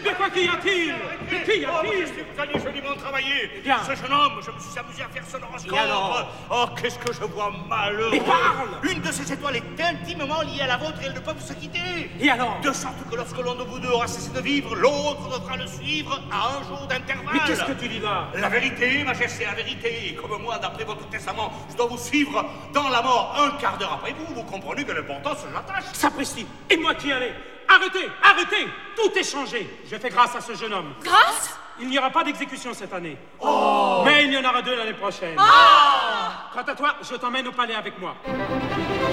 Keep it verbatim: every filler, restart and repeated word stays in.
bien quoi qu'y a-t-il? Qu'y Oh, a-t-il? majesté, vous alliez joliment travailler. Eh bien. Ce jeune homme, je me suis amusé à faire son horoscope. Et alors? Oh, qu'est-ce que je vois malheureux. Mais parle! Une de ces étoiles est intimement liée à la vôtre et elles ne peuvent se quitter. Et alors? De sorte que lorsque l'un de vous deux aura cessé de vivre, l'autre devra le suivre à un jour d'intervalle. Mais qu'est-ce que tu dis là? La vérité, majesté, la vérité. Et comme moi, d'après votre testament, je dois vous suivre dans la mort un quart d'heure après vous. Vous comprenez que l'importance se l'attache. Sapristi! Et moi qui allais? Arrêtez! Arrêtez! Tout est changé. Je fais grâce à ce jeune homme. Grâce? Il n'y aura pas d'exécution cette année. Oh. Mais il y en aura deux l'année prochaine. Ah! Quant à toi, je t'emmène au palais avec moi.